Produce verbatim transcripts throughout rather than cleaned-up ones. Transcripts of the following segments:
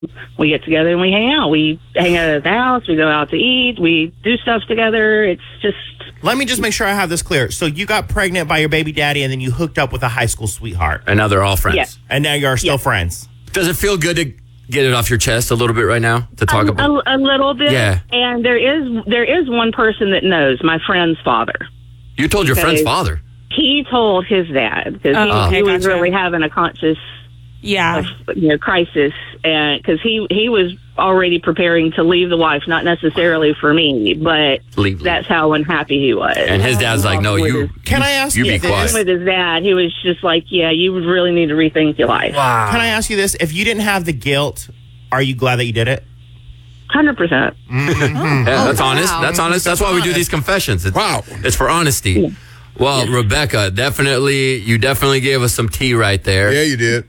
we get together and we hang out. We hang out at the house. We go out to eat. We do stuff together. It's just... Let me just make sure I have this clear. So you got pregnant by your baby daddy, and then you hooked up with a high school sweetheart. And now they're all friends. Yeah. And now you're still Yeah. friends. Does it feel good to get it off your chest a little bit right now to talk a, about? a, a little bit. Yeah. And there is there is one person that knows, my friend's father. You told your friend's Okay. father. He told his dad because Oh, he, okay, he was gotcha. really having a conscious Yeah. you know, crisis, and because he he was already preparing to leave the wife, not necessarily for me, but Leave. that's how unhappy he was. And his dad's like, no, With you. his- Can you, I ask you you be this? quiet. with his dad, he was just like, yeah, you would really need to rethink your life. Wow. Can I ask you this? If you didn't have the guilt, are you glad that you did it? Hundred percent. Yeah, that's wow. honest. That's honest. That's why we do these confessions. It's, Wow. It's for honesty. Well, Rebecca, definitely, you definitely gave us some tea right there. Yeah, you did.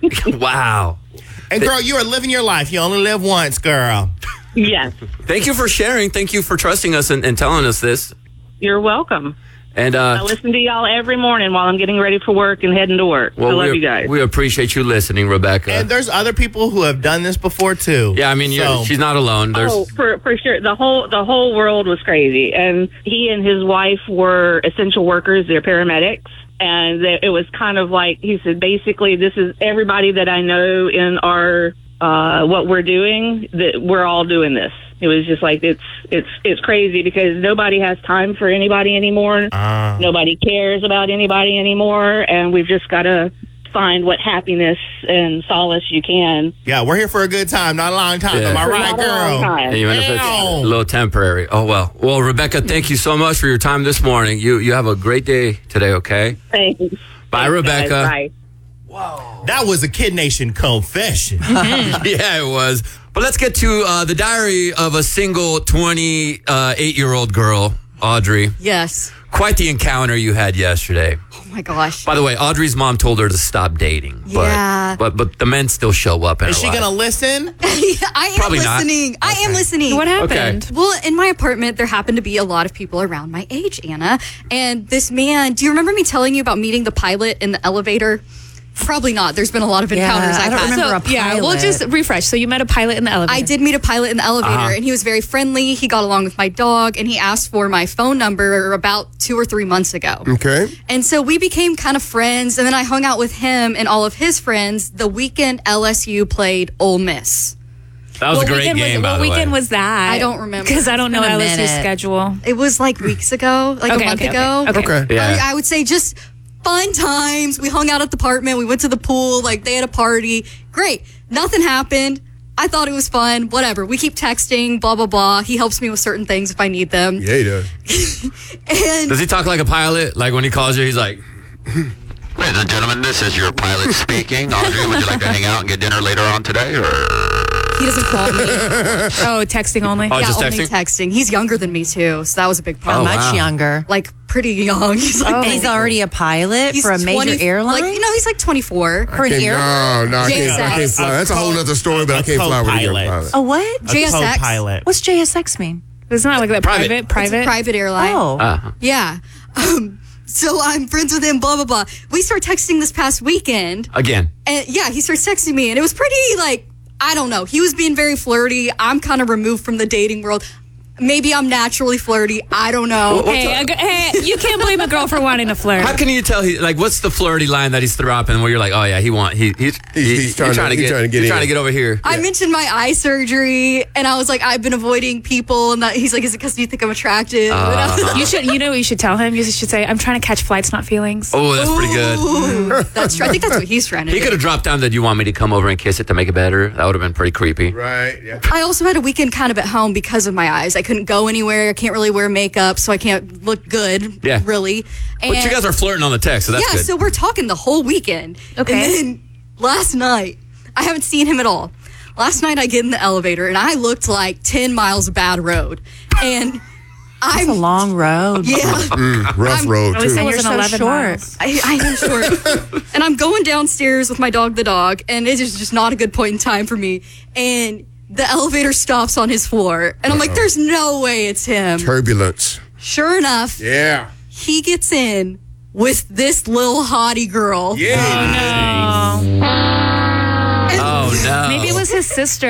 Wow. And girl, you are living your life. You only live once, girl. Yes, Thank you for sharing. Thank you for trusting us and, and telling us this. you're welcome. And I uh, listen to y'all every morning while I'm getting ready for work and heading to work. well, I love we, you guys. we appreciate you listening, Rebecca. And there's other people who have done this before, too. yeah, I mean, you're, So- she's not alone. There's Oh, for for sure. The whole the whole world was crazy, and he and his wife were essential workers. They're paramedics, and they, it was kind of like he said. Basically, this is everybody that I know in our uh, what we're doing. That we're all doing this. It was just like it's it's it's crazy because nobody has time for anybody anymore. Uh, Nobody cares about anybody anymore, and we've just got to find what happiness and solace you can. yeah, we're here for a good time, not a long time. Yeah. Am I For right, not a long girl? time. even if it's Ow. a little temporary. Oh, well. Well, Rebecca, thank you so much for your time this morning. You you have a great day today, okay? Thanks. Bye, Thanks, Rebecca. guys. Bye. That was a Kid Nation confession. Yeah, it was. But let's get to uh, the diary of a single twenty-eight-year-old girl, Audrey. Yes. Quite the encounter you had yesterday. Oh my gosh. By the way, Audrey's mom told her to stop dating. But, Yeah. But but the men still show up in Is her she life. going to listen? I am Probably not. listening. I am listening. What happened? Well, in my apartment, there happened to be a lot of people around my age, Anna. And this man, do you remember me telling you about meeting the pilot in the elevator? Probably not. There's been a lot of Yeah, encounters I I've don't had. remember So, a yeah, we'll pilot. just refresh. So you met a pilot in the elevator. I did meet a pilot in the elevator, Uh-huh. and he was very friendly. He got along with my dog, and he asked for my phone number about two or three months ago. Okay. And so we became kind of friends, and then I hung out with him and all of his friends the weekend L S U played Ole Miss. That was What a great weekend game, was, by what the weekend way. was that? I don't remember. Because I don't know been a L S U's minute. schedule. It was like weeks ago, like Okay, a month okay, ago. okay, okay. Okay. Yeah. I, I would say just fun times. We hung out at the apartment. We went to the pool. Like they had a party. Great. Nothing happened. I thought it was fun. Whatever. We keep texting. Blah blah blah. He helps me with certain things if I need them. Yeah, he does. And Does he talk like a pilot? Like when he calls you, he's like, Ladies and gentlemen, this is your pilot speaking. Audrey, would you like to hang out and get dinner later on today? Or he doesn't call me. Oh, texting only. Oh, yeah, just only texting? texting. He's younger than me too, so that was a big How problem. much wow. younger? Like pretty young. He's like And he's already a pilot he's for a major twenty airline? Like you know, he's like twenty-four. for an Can't- air? no, no, I can't, I can't fly. That's a whole other story, but I A can't fly with a young co-pilot. pilot. A what? J S X. Co-pilot. What's J S X mean? It's not like that Private. private. It's a Private. private airline. Oh. uh, Yeah. Um, so I'm friends with him, blah, blah, blah. We start texting this past weekend. again. And yeah, he starts texting me, and it was pretty, like, I don't know. He was being very flirty. I'm kind of removed from the dating world. Maybe I'm naturally flirty. I don't know. Hey, a g- hey, you can't blame a girl for wanting to flirt. How can you tell he like what's the flirty line that he's dropping where you're like, oh yeah, he want he he's he- he's trying to- he's get trying to get he's in. trying to get over here. I mentioned my eye surgery, and I was like, I've been avoiding people. And that, he's like, is it because you think I'm attractive? And I was like, You should. You know what you should tell him? You should say, "I'm trying to catch flights, not feelings." Oh, that's pretty good. Ooh, that's true. I think that's what he's trying to He do. could have dropped down that you want me to come over and kiss it to make it better. That would have been pretty creepy. Right, yeah. I also had a weekend kind of at home because of my eyes. I couldn't go anywhere. I can't really wear makeup, so I can't look good, Yeah. really. And But you guys are flirting on the text, so that's yeah, good. so we're talking the whole weekend. Okay. And then last night, I haven't seen him at all. Last night, I get in the elevator, and I looked like ten miles of bad road. And It's I'm... a long road. Yeah. Mm, rough I'm- road, I was too. saying You're it's so eleven short. miles. I, I am short. And I'm going downstairs with my dog, the dog, and it is just not a good point in time for me. And the elevator stops on his floor. And I'm like, there's no way it's him. Turbulence. Sure enough, Yeah. he gets in with this little hottie girl. Yeah. Oh no. Maybe it was his a sister.